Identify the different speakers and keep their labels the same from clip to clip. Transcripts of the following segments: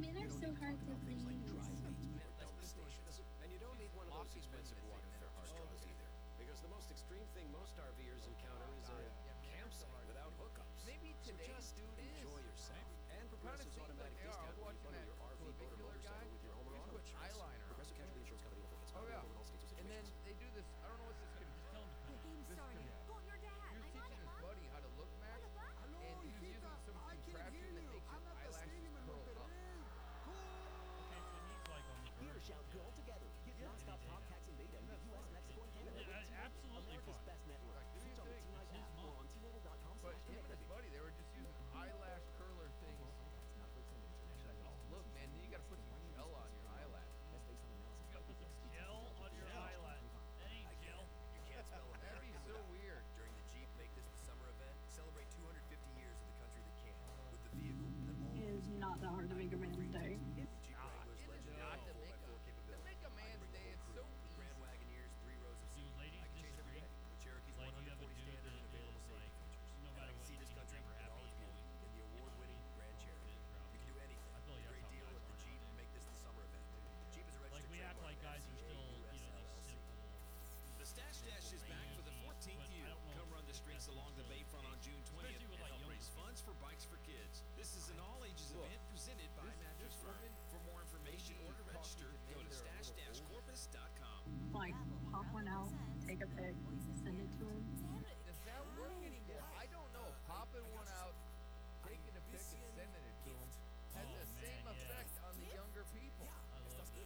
Speaker 1: Men are so hard to please.
Speaker 2: And you don't need one of those
Speaker 3: Floppy
Speaker 2: expensive
Speaker 3: women that say men
Speaker 2: water
Speaker 3: are
Speaker 2: draws
Speaker 3: hard draws.
Speaker 2: either. Because the most extreme thing most RVers encounter is a campsite without hookups.
Speaker 3: Maybe
Speaker 2: So
Speaker 3: today's
Speaker 2: just
Speaker 3: dude is.
Speaker 2: enjoy yourself. And
Speaker 3: Kinda
Speaker 2: Progressive's
Speaker 3: seems like
Speaker 2: automatic
Speaker 3: they are. I
Speaker 2: discount
Speaker 3: was
Speaker 2: when you
Speaker 3: watching
Speaker 2: bundle
Speaker 3: that
Speaker 2: your RV, boat, or
Speaker 3: clavicular guy.
Speaker 2: motorcycle with your home or
Speaker 3: He's
Speaker 2: auto
Speaker 3: putting
Speaker 2: insurance.
Speaker 3: eyeliner on.
Speaker 2: Progressive Casualty Insurance Company affiliates.
Speaker 3: Oh
Speaker 2: Not
Speaker 3: yeah.
Speaker 2: available in all states or
Speaker 3: And then
Speaker 2: situations.
Speaker 3: they do this. I don't know what this kid.
Speaker 4: The game's
Speaker 3: This
Speaker 4: started.
Speaker 3: kid-
Speaker 4: Call your dad.
Speaker 3: He was
Speaker 4: I'm on
Speaker 3: teaching
Speaker 4: it,
Speaker 3: his
Speaker 4: Mom.
Speaker 3: buddy how to look Mac,
Speaker 4: What about?
Speaker 3: and he was using some contraption that makes your eyelashes curl up.
Speaker 5: Okay, so he's like on the
Speaker 6: Here,
Speaker 5: verge.
Speaker 6: shout girl together. Get nonstop contacts in beta in the US, Mexico, and Canada.
Speaker 5: Yeah,
Speaker 6: with T-Mobile,
Speaker 5: absolutely
Speaker 6: America's
Speaker 5: fine.
Speaker 6: best network.
Speaker 3: Like, do
Speaker 6: Switch
Speaker 3: your
Speaker 6: on the
Speaker 3: thing.
Speaker 6: T-Live
Speaker 5: It's his
Speaker 6: app or
Speaker 5: mom.
Speaker 6: on
Speaker 3: But him and his
Speaker 6: T-Mobile.com/connect.
Speaker 3: buddy, they were just using eyelash curler things. Look, man, you gotta put some gel on your eyelash.
Speaker 6: That's based on analysis.
Speaker 5: You gotta put some gel on your eyelash. That ain't gel.
Speaker 7: You can't spell
Speaker 3: That'd be
Speaker 7: America
Speaker 3: so
Speaker 7: without
Speaker 3: weird.
Speaker 7: During the Jeep Make This the Summer event, celebrate 250 years of the country that can with the vehicle that all
Speaker 1: It is not that hard to make a man's day.
Speaker 7: Jeep Wrangler's
Speaker 3: It is
Speaker 7: legendary
Speaker 3: not to
Speaker 7: 4x4
Speaker 3: make a
Speaker 7: capability.
Speaker 3: man's day. It's so easy.
Speaker 7: Grand Wagoneers, 3 rows of
Speaker 5: Do
Speaker 7: seats.
Speaker 5: ladies
Speaker 7: I can change every
Speaker 5: disagree?
Speaker 7: day. The Cherokee's
Speaker 5: Like, you have a
Speaker 7: 140
Speaker 5: dude
Speaker 7: standard
Speaker 5: that
Speaker 7: and available
Speaker 5: is,
Speaker 7: safety
Speaker 5: like,
Speaker 7: features.
Speaker 5: no
Speaker 7: And
Speaker 5: matter
Speaker 7: I can
Speaker 5: what,
Speaker 7: see this
Speaker 5: he's
Speaker 7: country
Speaker 5: never
Speaker 7: in all
Speaker 5: happy.
Speaker 7: its beauty in the award-winning Grand Cherokee. You can do anything.
Speaker 5: I feel like
Speaker 7: Great
Speaker 5: that's how
Speaker 7: deal
Speaker 5: guys
Speaker 7: at the
Speaker 5: are
Speaker 7: Jeep
Speaker 5: nowadays.
Speaker 7: Make This the Summer event. Jeep is a
Speaker 5: Like,
Speaker 7: registered
Speaker 5: we act
Speaker 7: trademark
Speaker 5: like
Speaker 7: of
Speaker 5: guys are still, these
Speaker 7: FCA
Speaker 5: simple.
Speaker 8: The Stash Dash is back for the 14th
Speaker 5: But I
Speaker 8: year.
Speaker 5: don't know
Speaker 8: Come
Speaker 5: if
Speaker 8: run the streets
Speaker 5: that's
Speaker 8: along the
Speaker 5: still
Speaker 8: Bayfront on June 20th
Speaker 5: especially with,
Speaker 8: and
Speaker 5: like,
Speaker 8: help
Speaker 5: younger
Speaker 8: raise
Speaker 5: people.
Speaker 8: funds for Bikes for Kids. This is an all-ages
Speaker 3: Look,
Speaker 8: event presented by Mattress Firm.
Speaker 3: woman
Speaker 8: For more information or to
Speaker 3: maybe
Speaker 8: register,
Speaker 3: coffee
Speaker 8: go to
Speaker 3: today, they're a little
Speaker 8: stash-corpus.com.
Speaker 1: Like, pop one out, take a pic, send it to him.
Speaker 3: Does that work anymore? I don't know. Popping one out, taking a pic, and sending it to them has
Speaker 5: Oh,
Speaker 3: the same
Speaker 5: man, yeah.
Speaker 3: effect on the younger people.
Speaker 5: I love that.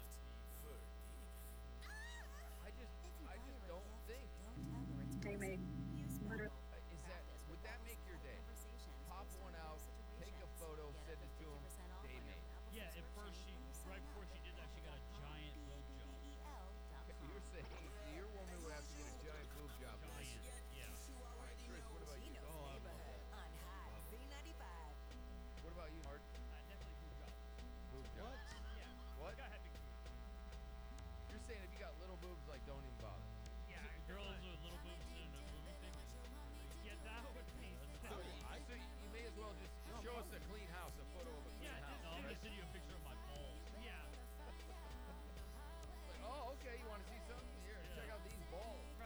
Speaker 3: I just don't think.
Speaker 1: They made literally.
Speaker 3: Is that would that make your day? Pop one out, take a photo, send it to them. Day made.
Speaker 5: Yeah, at first right before she did that, she got a giant boob job.
Speaker 3: You're saying your woman would have to get a giant boob job.
Speaker 5: Giant, yeah.
Speaker 3: All right, Chris, what about you?